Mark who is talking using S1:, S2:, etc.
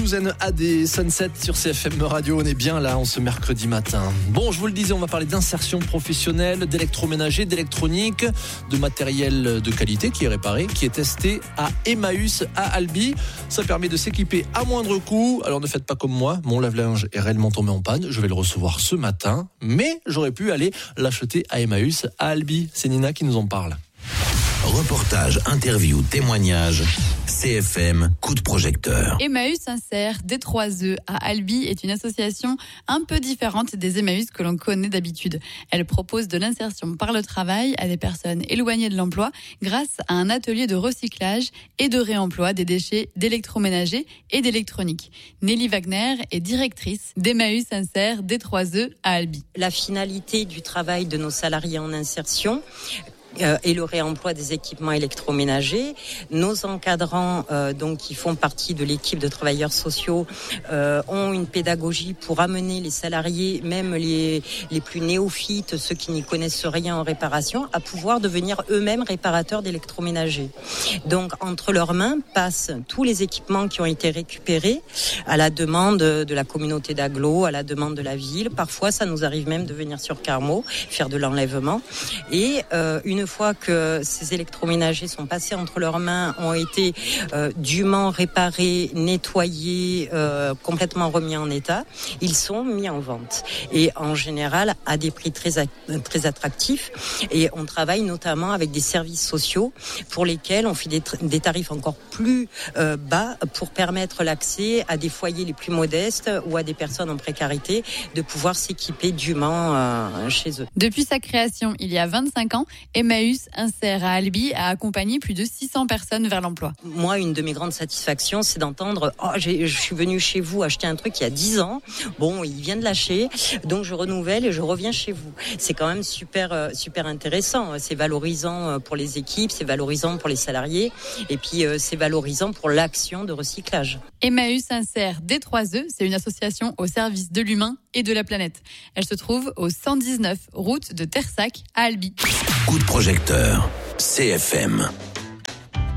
S1: Touzen AD Sunset sur CFM Radio. On est bien là en ce mercredi matin. Bon, je vous le disais, on va parler d'insertion professionnelle, d'électroménager, d'électronique, de matériel de qualité qui est réparé, qui est testé à Emmaüs à Albi. Ça permet de s'équiper à moindre coût. Alors ne faites pas comme moi, mon lave-linge est réellement tombé en panne. Je vais le recevoir ce matin, mais j'aurais pu aller l'acheter à Emmaüs à Albi. C'est Nina qui nous en parle.
S2: Reportage, interview, témoignage, CFM, coup de projecteur.
S3: Emmaüs insère des 3 œufs à Albi est une association un peu différente des Emmaüs que l'on connaît d'habitude. Elle propose de l'insertion par le travail à des personnes éloignées de l'emploi grâce à un atelier de recyclage et de réemploi des déchets d'électroménager et d'électronique. Nelly Wagner est directrice d'Emmaüs insère des 3 œufs à Albi.
S4: La finalité du travail de nos salariés en insertion et le réemploi des équipements électroménagers. Nos encadrants, donc qui font partie de l'équipe de travailleurs sociaux, ont une pédagogie pour amener les salariés, même les plus néophytes, ceux qui n'y connaissent rien en réparation, à pouvoir devenir eux-mêmes réparateurs d'électroménagers. Donc entre leurs mains passent tous les équipements qui ont été récupérés à la demande de la communauté d'agglo, à la demande de la ville. Parfois, ça nous arrive même de venir sur Carmaux, faire de l'enlèvement. Et une fois que ces électroménagers sont passés entre leurs mains, ont été dûment réparés, nettoyés, complètement remis en état, ils sont mis en vente. Et en général, à des prix très attractifs. Et on travaille notamment avec des services sociaux pour lesquels on fait des tarifs encore plus bas pour permettre l'accès à des foyers les plus modestes ou à des personnes en précarité de pouvoir s'équiper dûment chez eux.
S3: Depuis sa création il y a 25 ans, Emmaüs insère à Albi a accompagné plus de 600 personnes vers l'emploi.
S4: Moi, une de mes grandes satisfactions, c'est d'entendre « Oh, je suis venu chez vous acheter un truc il y a 10 ans. Bon, il vient de lâcher, donc je renouvelle et je reviens chez vous. » C'est quand même super intéressant. C'est valorisant pour les équipes, c'est valorisant pour les salariés et puis c'est valorisant pour l'action de recyclage.
S3: Emmaüs insère des 3 œufs, c'est une association au service de l'humain et de la planète. Elle se trouve au 119 route de Tersac à Albi.
S2: Coup de projecteur, CFM.